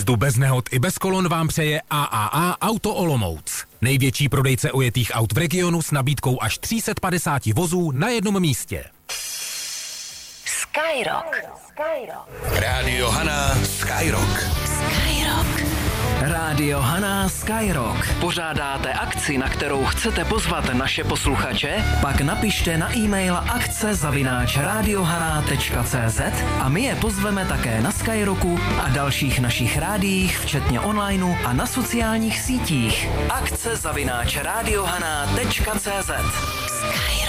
Jízdu bez nehod i bez kolon vám přeje AAA Auto Olomouc. Největší prodejce ojetých aut v regionu s nabídkou až 350 vozů na jednom místě. Skyrock. Rádio Haná Skyrock. Rádio Haná Skyrock. Pořádáte akci, na kterou chcete pozvat naše posluchače? Pak napište na e-mail akce@radiohana.cz a my je pozveme také na Skyrocku a dalších našich rádiích, včetně onlineu a na sociálních sítích. akce@radiohana.cz.